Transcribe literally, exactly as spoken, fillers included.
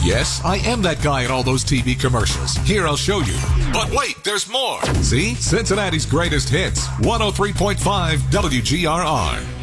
Yes, I am that guy in all those T V commercials. Here, I'll show you. But wait, there's more. See? Cincinnati's greatest hits. one oh three point five W G R R.